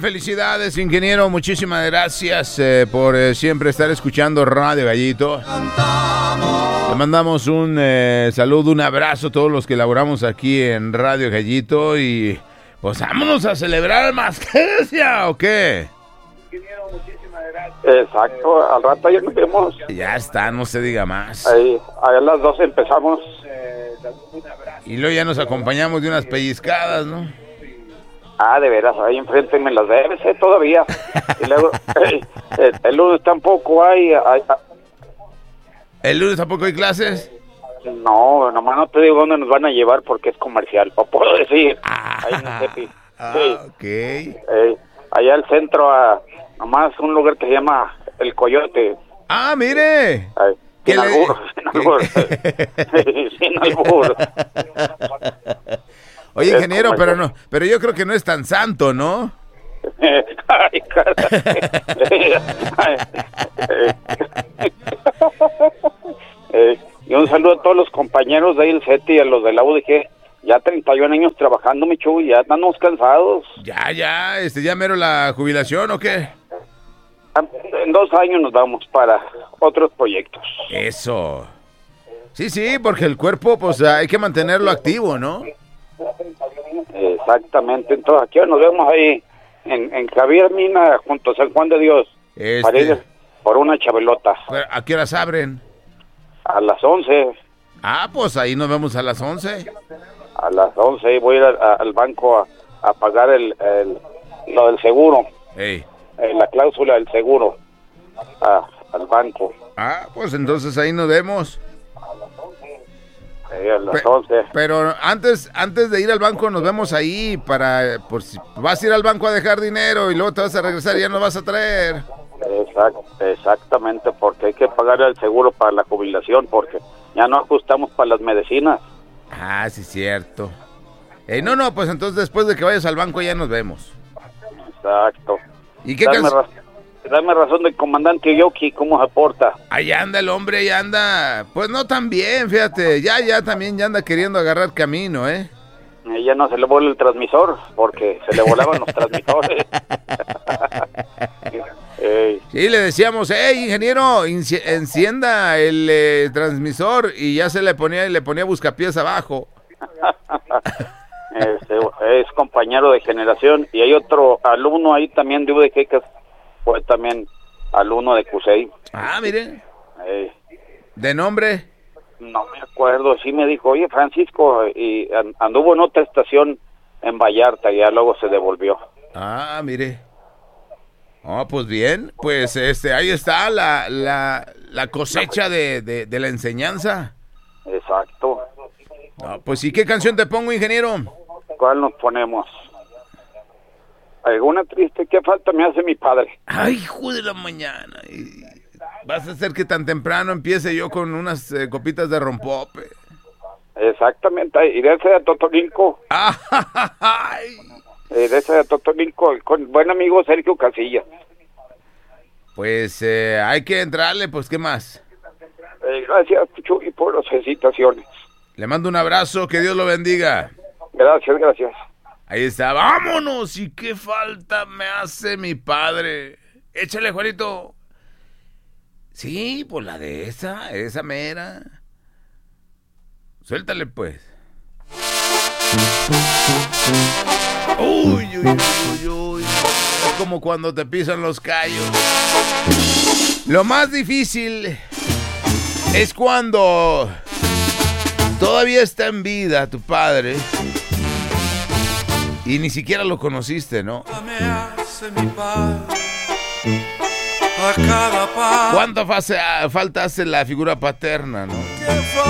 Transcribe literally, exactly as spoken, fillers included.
felicidades, ingeniero. Muchísimas gracias eh, por eh, siempre estar escuchando Radio Gallito. Le mandamos un eh, saludo, un abrazo a todos los que elaboramos aquí en Radio Gallito. Y pues vámonos a celebrar más Masquecia, ¿o qué? Ingeniero, muchísimas gracias. Exacto, al rato ya nos vemos. Ya está, no se diga más. Ahí, a las doce empezamos. Y luego ya nos acompañamos de unas pellizcadas, ¿no? Ah, de veras, ahí enfrente me las debes, ¿eh? Todavía. Y luego, eh, eh, el lunes tampoco hay, hay... ¿El lunes tampoco hay clases? No, nomás no te digo dónde nos van a llevar porque es comercial, o puedo decir. Ah, ahí en el Cepi. ah Sí. ok. Eh, allá al centro, a, nomás un lugar que se llama El Coyote. Ah, mire. Ahí. Sin le... albur, sin albur. Sin albur. Oye, Es ingeniero, como pero el- no, pero yo creo que no es tan santo, ¿no? Ay, caray. Eh, y un saludo a todos los compañeros de ahí el CETI y a los de la U D G. Ya treinta y un años trabajando, mi Chuy, ya estamos cansados. Ya, ya, este, ya mero la jubilación, ¿o qué? En dos años nos vamos para otros proyectos. Eso. Sí, sí, porque el cuerpo, pues, hay que mantenerlo activo, ¿no? Exactamente, entonces aquí nos vemos ahí en, en Javier Mina junto a San Juan de Dios. Este- Para ir por una chabelota Pero, ¿a qué horas abren? a las once. Ah, pues ahí nos vemos a las once. A las once voy a ir a- a- al banco a, a pagar el, el- lo del seguro, Ey. eh, la cláusula del seguro a- al banco. Ah, pues entonces ahí nos vemos. Eh, a las Pe- once. Pero antes, antes de ir al banco nos vemos ahí para, por si vas a ir al banco a dejar dinero y luego te vas a regresar y ya no vas a traer. Exact, exactamente, porque hay que pagar el seguro para la jubilación, porque ya no ajustamos para las medicinas. Ah, sí, cierto. Eh, no, no, pues entonces después de que vayas al banco ya nos vemos. Exacto. ¿Y qué Dame, canción? ra- dame razón del comandante Yoki, ¿cómo se porta? Ahí anda el hombre, ahí anda. Pues no tan bien, fíjate. Ya, ya también ya anda queriendo agarrar camino, ¿eh? Eh, ya no se le vuela el transmisor, porque se le volaban los transmisores. Ey, Sí, le decíamos, hey, ingeniero, inci- encienda el eh, transmisor y ya se le ponía y le ponía buscapiés abajo. este, es compañero de generación, y hay otro alumno ahí también de U D G que fue también alumno de CUSEI. Ah, miren, Ey, de nombre. no me acuerdo, sí me dijo, oye, Francisco, y an- anduvo en otra estación en Vallarta y ya luego se devolvió. Ah, mire. Oh, pues bien, pues este, ahí está la, la, la cosecha de, de, de la enseñanza. Exacto. No, pues ¿y qué canción te pongo, ingeniero? ¿Cuál nos ponemos? ¿Alguna triste? ¿Qué falta me hace mi padre? Ay, hijo de la mañana. Y vas a hacer que tan temprano empiece yo con unas eh, copitas de rompope. Exactamente, iré a Totolinco. Ay. Eh, de ese de Totolinco, con buen amigo Sergio Casillas. Pues eh, hay que entrarle, pues ¿qué más? Eh, gracias, Chuy, por las felicitaciones. Le mando un abrazo, que Dios lo bendiga. Gracias, gracias. Ahí está, vámonos. ¿Y qué falta me hace mi padre? Échale, Juanito. Sí, pues la de esa, esa mera. Suéltale, pues. Uy, uy, uy, uy, uy. Es como cuando te pisan los callos. Lo más difícil es cuando todavía está en vida tu padre y ni siquiera lo conociste, ¿no? ¿Cuánta fase- falta hace la figura paterna, no?